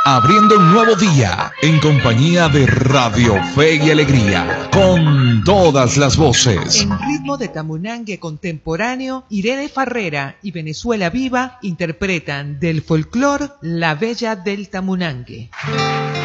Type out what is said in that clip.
Abriendo un nuevo día en compañía de Radio Fe y Alegría, con todas las voces. En ritmo de tamunangue contemporáneo, Irene Farrera y Venezuela Viva interpretan del folclore La Bella del Tamunangue.